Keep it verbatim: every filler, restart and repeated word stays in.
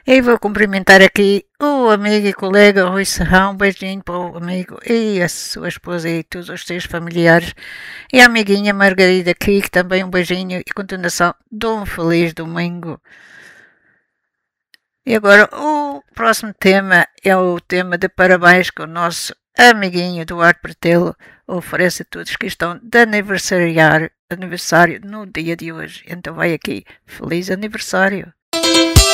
E vou cumprimentar aqui o amigo e colega Rui Serrão. Um beijinho para o amigo e a sua esposa e todos os seus familiares. E a amiguinha Margarida aqui, que também um beijinho e continuação de um feliz domingo. E agora o próximo tema é o tema de parabéns que o nosso amiguinho Duarte Pretelo oferece a todos que estão de aniversariar, aniversário no dia de hoje. Então vai aqui, feliz aniversário.